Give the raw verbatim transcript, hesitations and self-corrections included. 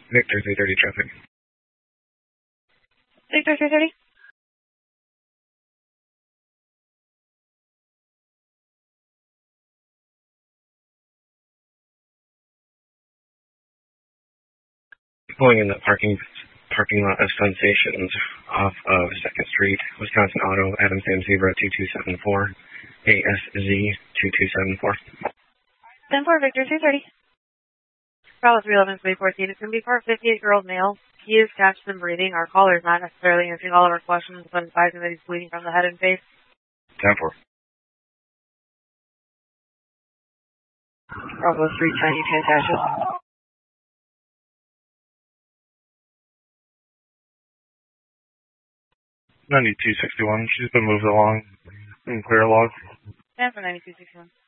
Victor three thirty traffic. Victor three thirty. Pulling in the parking parking lot of Sensations off of second Street, Wisconsin Auto, Adam Sam Zebra two two seven four, A S Z two two seven four. ten four Victor two thirty. Bravo three eleven three fourteen. It's going to be for a fifty-eight-year-old male. He is captured and breathing. Our caller is not necessarily answering all of our questions, but advising that he's bleeding from the head and face. ten four. Bravo three ten, you can attach it. ninety-two sixty-one. She's been moved along in clear log. ten for ninety-two sixty-one.